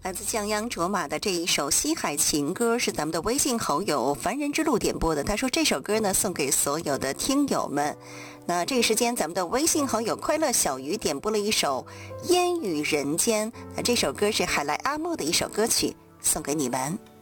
来自降央卓玛的这一首西海情歌是咱们的微信好友凡人之路点播的。他说这首歌呢送给所有的听友们。那这个时间咱们的微信好友快乐小鱼点播了一首烟雨人间，这首歌是海来阿木的一首歌曲，送给你们。